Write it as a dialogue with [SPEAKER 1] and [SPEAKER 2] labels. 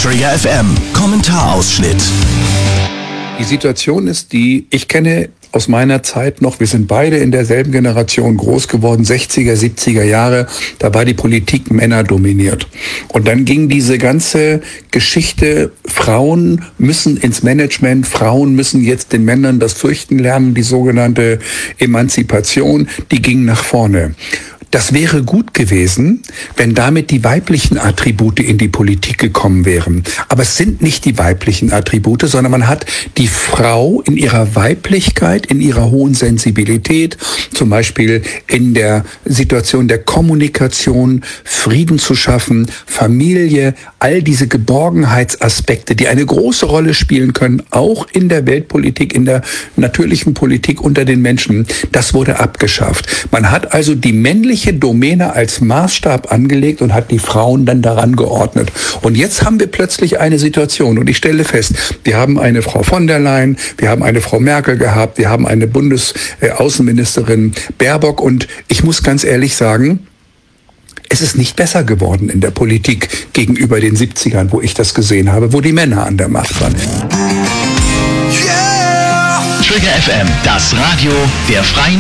[SPEAKER 1] Trigger FM, Kommentarausschnitt.
[SPEAKER 2] Die Situation ist die, ich kenne aus meiner Zeit noch, wir sind beide in derselben Generation groß geworden, 60er, 70er Jahre, da war die Politik männerdominiert. Und dann ging diese ganze Geschichte, Frauen müssen ins Management, Frauen müssen jetzt den Männern das Fürchten lernen, die sogenannte Emanzipation, die ging nach vorne. Das wäre gut gewesen, wenn damit die weiblichen Attribute in die Politik gekommen wären. Aber es sind nicht die weiblichen Attribute, sondern man hat die Frau in ihrer Weiblichkeit, in ihrer hohen Sensibilität, zum Beispiel in der Situation der Kommunikation, Frieden zu schaffen, Familie, all diese Geborgenheitsaspekte, die eine große Rolle spielen können, auch in der Weltpolitik, in der natürlichen Politik unter den Menschen, das wurde abgeschafft. Man hat also die männliche Domäne als Maßstab angelegt und hat die Frauen dann daran geordnet. Und jetzt haben wir plötzlich eine Situation und ich stelle fest, wir haben eine Frau von der Leyen, wir haben eine Frau Merkel gehabt, wir haben eine Bundesaußenministerin Baerbock und ich muss ganz ehrlich sagen, es ist nicht besser geworden in der Politik gegenüber den 70ern, wo ich das gesehen habe, wo die Männer an der Macht waren.
[SPEAKER 1] Trigger FM, das Radio der Freien